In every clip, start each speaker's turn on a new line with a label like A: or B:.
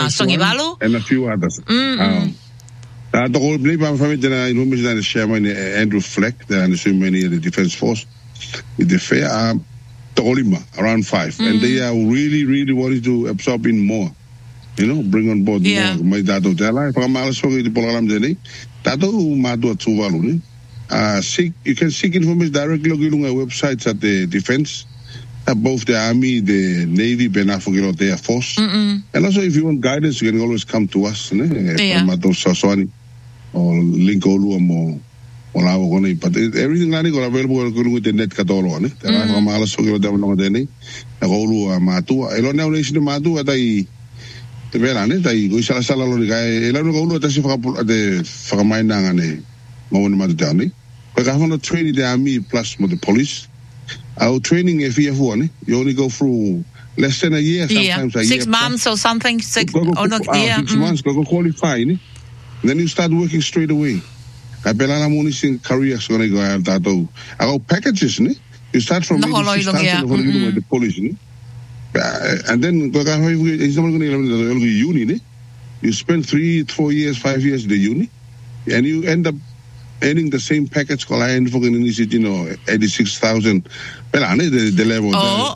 A: Songivalu.
B: And a few others. I believe I'm family that information that Chairman Andrew Fleck, the so many of the Defense Force, the fair around 5. And they are really wanting to absorb in more. Bring on board more. My dado tela, from Malasogi, the Polaram Deni, Dado Madu Tuvalu. You can seek information directly on our websites at the Defense, both the Army, the Navy, Benafogilo, the Air Force. And also, if you want guidance, you can always come to us. Or link Oluam or our but everything is available with the net catalogue. There are Malasogi, Deni, Olu, Matua, Elona Nation Madu, the Verane, we shall sell the guy, Elano, the Famainang, Moan Madani. But I want to train the Army plus the police. Our training, if you have one, you only go through less than a year, sometimes a year.
A: 6 months or something. 6
B: months, go qualify. Then you start working straight away. I bet I'm only seeing careers when I go out that. I go packages, you start from the police, and then uni. You spend 3, 4 years, 5 years in the uni, and you end up earning the same package called 86,000. Well, the level.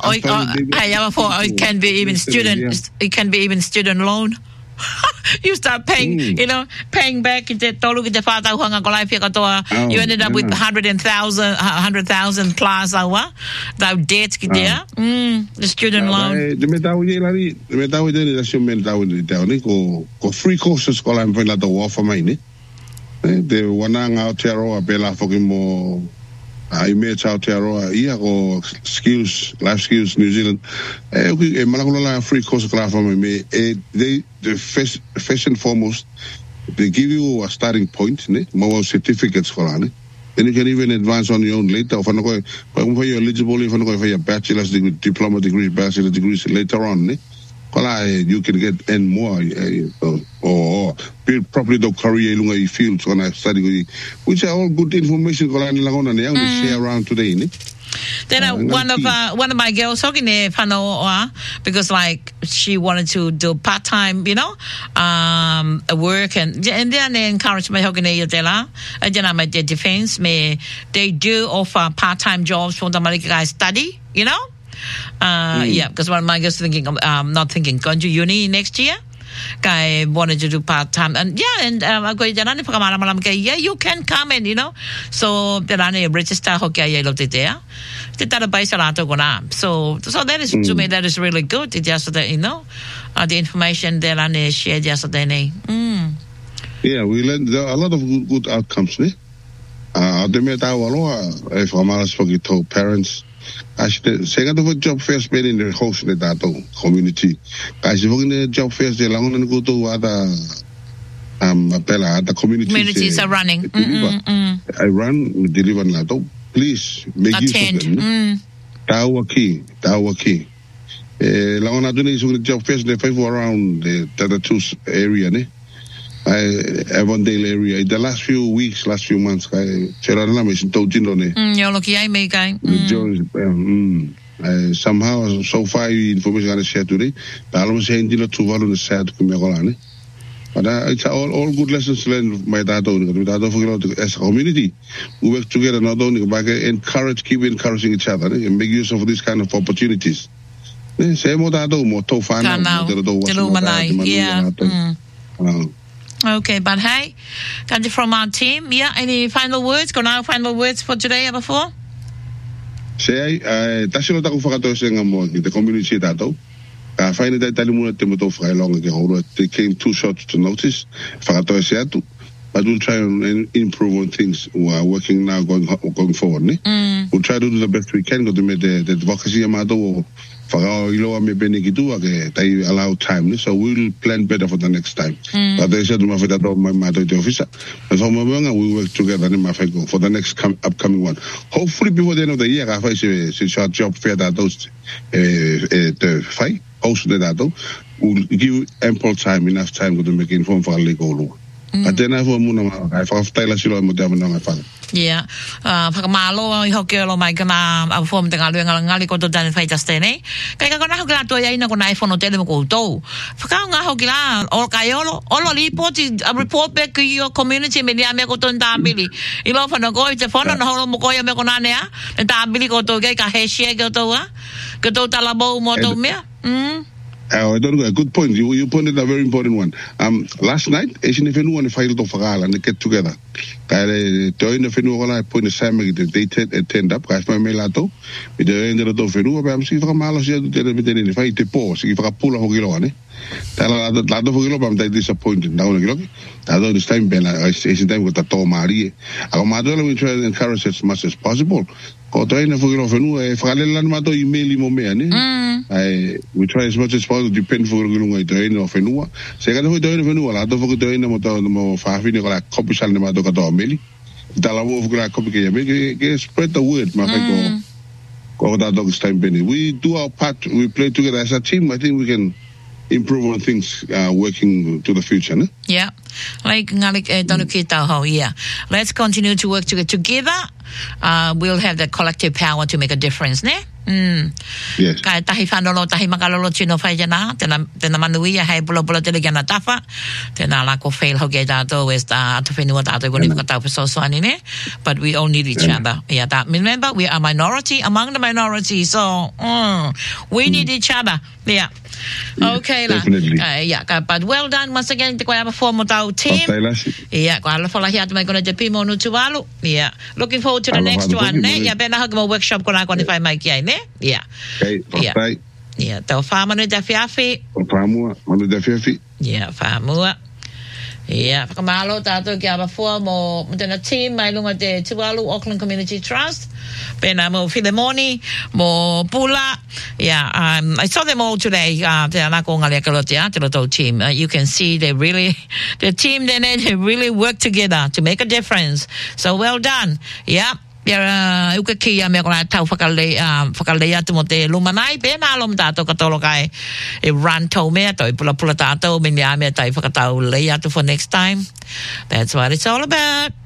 A: It can be even student. It can be even student loan. You start paying, paying back. You ended up with 100,000 plus our debt there. The student loan. The free courses called I'm going to offer mine. The one out there or Bella for more. I met out there or skills, life skills, New Zealand. Malakula free course class for me. They first and foremost, they give you a starting point, more certificates for it. Then you can even advance on your own later. If you're eligible, if you're for your bachelor's degree, diploma degree, bachelor's degrees later on, you can get and more or build properly the career you feel when I study, which are all good information we share around today. Then one of my girls talking there, because like she wanted to do part-time, work and then they encourage me talking there. And then I'm at the Defense. They do offer part-time jobs for the guys study, because one of my girls going to uni next year. Guy wanted to do part-time and I'm going to you can come and so I register hockey there. So that is to me that is really good. Just that the information that I share yesterday.
B: Yeah, we learned a lot of good outcomes. If I'm speaking to parents. I should say that the job fairs been in the host in the community. I should in the job fairs they long and go to other
A: communities are running.
B: I run deliver Lato. Please make use of them. Tawaki. Long on the job fairs they favor around the Tatatus area, Avondale area. In the last few weeks, last few months, somehow, so far, information I share today, but it's all good lessons learned by that. As a community, we work together not only by keep encouraging each other and make use of these kind of opportunities.
A: Okay, but hey, got you from our team. Yeah, any final words? Final words for today or before?
B: Say, tasilo ta ko fakato the community dato. Find that talimuna temoto for long ago. They came too short to notice. Fakato siatu. But we'll try and improve on things. We are working now going forward. We'll try to do the best we can. Go to make the advocacy amado. They allow time, so we'll plan better for the next time. But they said my officer, and so we work together for the next upcoming one. Hopefully before the end of the year, I say short job fair that those host that will give ample time, enough time to make informed for legal law.
A: Atena fo muna ai whakawhataila silo mo te amana ngai whaka.
C: Yeah. Whakamalo i hoki alo mai kana a form te ngalu ngali ko to dan faita stene. Kai ka kona hokila to ia ina kona iPhone tele mo ko to. Whaka nga hokila o kai olo report a report back to your community me dia me ko to ndamili. I lo fa no go i te phone no holo mo ko ia me kona nea. Ndamili ko to ke ka hesia ko to wa. Ko to talabo mo to me.
A: I don't know. A good point. You pointed a very important one. Last night, Asian if anyone filed off and they get together. Kaya toin if anyone I point the same they tend up. Kaya may melato. With the end of the fenu, I'm seeing from Malaysia to tell them if I te pause, if I pull a hogilone. Tell a lot of hogilo, I'm disappointed. Down a I don't this time, Ben. I Asian time with the Tomari. Our mother will try to encourage as much as possible. Ko toin if hogilo fenu, if I let mato email mo me, we try as much as possible to depend for gulunga toin of fenua. Second ho toin fenua, la to for toin mo to mo fafi ni kola copy sal ni mato kato meli. Talawo of kola copy ke me spread the word ma ko that dog time Benny. We do our part, we play together as a team. I think we can improve on things working to the future. Ne?
C: Yeah. Like ngalik don't kita ho yeah. Let's continue to work together. We'll have the collective power to make a difference, ne?
A: Yes.
C: Kaya tahi whanolo, tahi makalolo tino whai jana, tena manuia hei bula tele gana tafa, tena lako fail hoge dato, wes da ato whenua dato goni whakatau pesosoani ne? But we all need each other. Yeah, that, remember, we are minority among the minority, so we need each other. Yeah. Okay lah. Yeah, but well done once again. Te koe ama form o tau team. Yeah, ko ala whala hiatu mai kona te pimo nu tualu. Yeah. Looking forward to the next one, ne? Yeah, bena hagi mo workshop kona kona whai mai ki ai, ne? Yeah.
A: Okay, okay.
C: Yeah, tau whamanu te whiawhi.
A: Whamua, manu te whiawhi.
C: Yeah, whamua. Yeah, whakamalo tātou ki awa fua mo tēnā team mai lunga te Tuvalu Auckland Community Trust. Pēnā mo Filemoni, mo Pula. Yeah, I saw them all today. Tēnā ko ngali akalotia, te loto team. You can see the team they really work together to make a difference. So well done. Yeah. Pia uka kia me kona tau whakalei atu mo te lumanai pēnā alom tātou katolo kai e run tau mea tau pula tātou me mea mea tai whakatau lei atu for next time. That's what it's all about.